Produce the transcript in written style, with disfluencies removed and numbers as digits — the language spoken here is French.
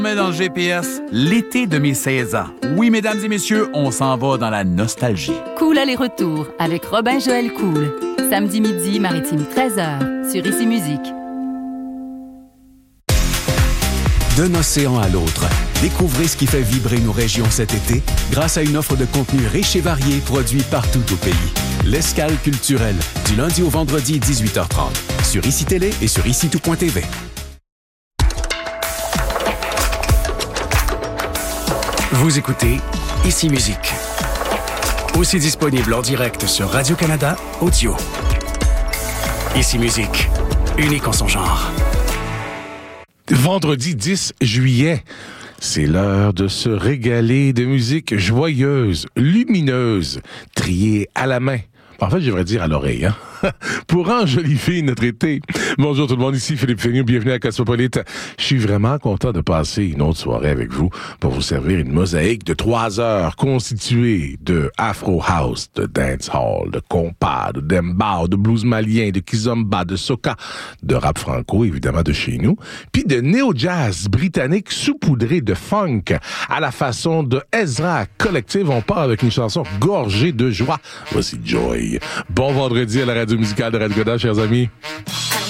Mais dans le GPS, l'été de mes 16 ans. Oui, mesdames et messieurs, on s'en va dans la nostalgie. Cool aller-retour avec Robin-Joël Cool. Samedi midi, Maritime 13h, sur Ici Musique. D'un océan à l'autre, découvrez ce qui fait vibrer nos régions cet été grâce à une offre de contenu riche et varié produit partout au pays. L'Escale culturelle, du lundi au vendredi 18h30, sur ICI Télé et sur ICITout.tv. Vous écoutez Ici Musique. Aussi disponible en direct sur Radio-Canada Audio. Ici Musique, unique en son genre. Vendredi 10 juillet, c'est l'heure de se régaler de musique joyeuse, lumineuse, triée à la main. En fait, je devrais dire à l'oreille, hein? Pour enjoliver notre été. Bonjour tout le monde, ici Philippe Féniou, bienvenue à Cosmopolite. Je suis vraiment content de passer une autre soirée avec vous pour vous servir une mosaïque de 3 heures constituée de Afro House, de Dancehall, de Compas, de Dembow, de Blues malien, de Kizomba, de Soca, de rap franco, évidemment de chez nous, puis de néo-jazz britannique saupoudré de funk à la façon de Ezra Collective. On part avec une chanson gorgée de joie. Voici Joy. Bon vendredi à la radio musicale de Radio-Canada, chers amis.